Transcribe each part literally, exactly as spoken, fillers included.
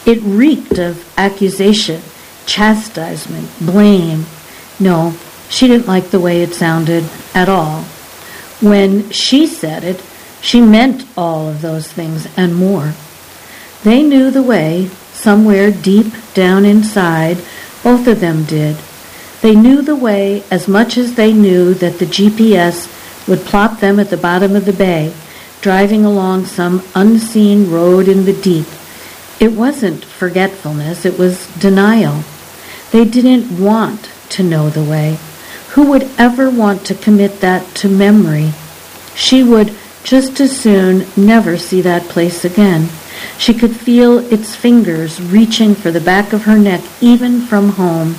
It reeked of accusation, chastisement, blame. No, she didn't like the way it sounded at all. When she said it, she meant all of those things and more. They knew the way, somewhere deep down inside, both of them did. They knew the way as much as they knew that the G P S would plop them at the bottom of the bay, driving along some unseen road in the deep. It wasn't forgetfulness, it was denial. They didn't want to know the way. Who would ever want to commit that to memory? She would just as soon never see that place again. She could feel its fingers reaching for the back of her neck, even from home.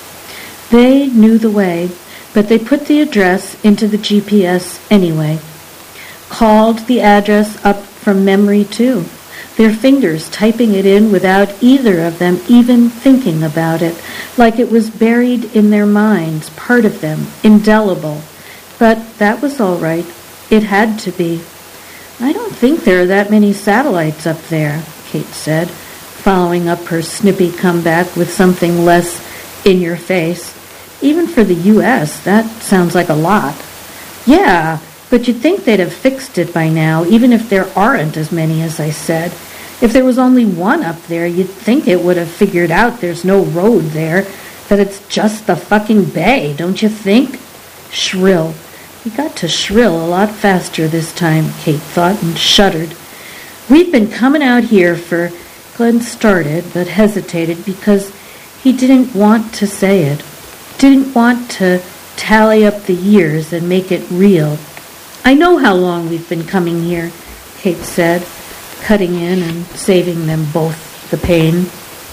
They knew the way, but they put the address into the G P S anyway. Called the address up from memory too, their fingers typing it in without either of them even thinking about it, like it was buried in their minds, part of them, indelible. But that was all right. It had to be. I don't think there are that many satellites up there, Kate said, following up her snippy comeback with something less in your face. Even for the U S, that sounds like a lot. Yeah, but you'd think they'd have fixed it by now, even if there aren't as many as I said. If there was only one up there, you'd think it would have figured out there's no road there, that it's just the fucking bay, don't you think? Shrill. He got to shrill a lot faster this time, Kate thought, and shuddered. We've been coming out here for... Glenn started, but hesitated because he didn't want to say it. Didn't want to tally up the years and make it real. I know how long we've been coming here, Kate said, cutting in and saving them both the pain.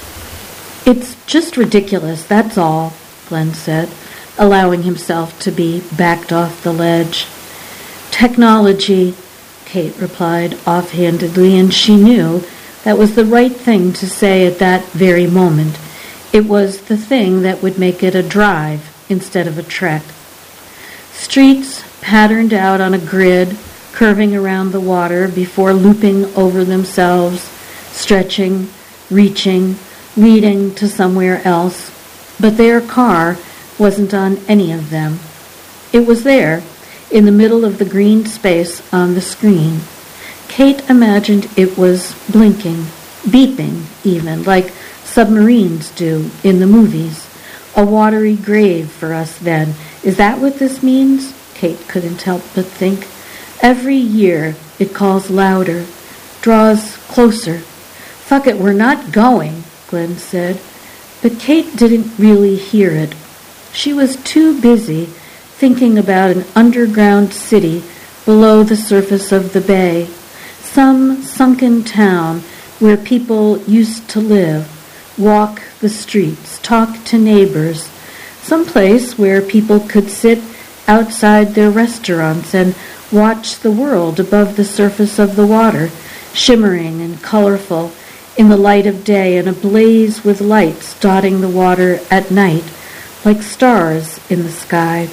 It's just ridiculous, that's all, Glenn said, allowing himself to be backed off the ledge. Technology, Kate replied offhandedly, and she knew that was the right thing to say at that very moment. It was the thing that would make it a drive instead of a trek. Streets patterned out on a grid, curving around the water before looping over themselves, stretching, reaching, leading to somewhere else. But their car wasn't on any of them. It was there, in the middle of the green space on the screen. Kate imagined it was blinking, beeping even, like submarines do in the movies. A watery grave for us then. Is that what this means? Kate couldn't help but think. Every year it calls louder, draws closer. Fuck it, we're not going, Glenn said. But Kate didn't really hear it. She was too busy thinking about an underground city below the surface of the bay, some sunken town where people used to live, walk the streets, talk to neighbors, some place where people could sit outside their restaurants and watch the world above the surface of the water, shimmering and colorful in the light of day and ablaze with lights dotting the water at night, like stars in the sky.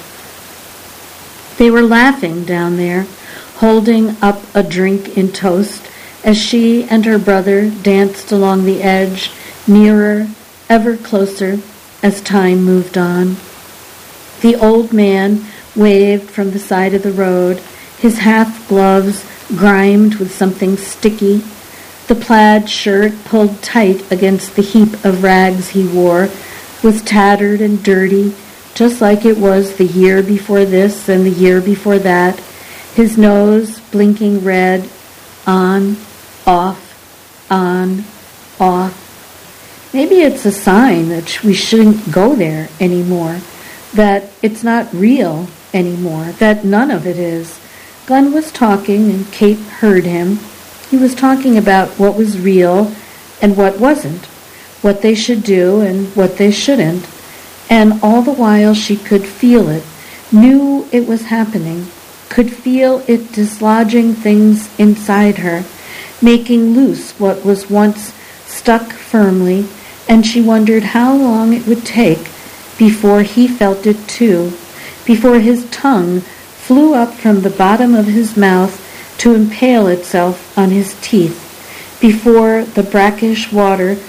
They were laughing down there, holding up a drink in toast as she and her brother danced along the edge, nearer, ever closer, as time moved on. The old man waved from the side of the road, his half gloves grimed with something sticky, the plaid shirt pulled tight against the heap of rags he wore, was tattered and dirty, just like it was the year before this and the year before that, his nose blinking red, on, off, on, off. Maybe it's a sign that we shouldn't go there anymore, that it's not real anymore, that none of it is. Glenn was talking and Kate heard him. He was talking about what was real and what wasn't, what they should do and what they shouldn't. And all the while she could feel it, knew it was happening, could feel it dislodging things inside her, making loose what was once stuck firmly, and she wondered how long it would take before he felt it too, before his tongue flew up from the bottom of his mouth to impale itself on his teeth, before the brackish water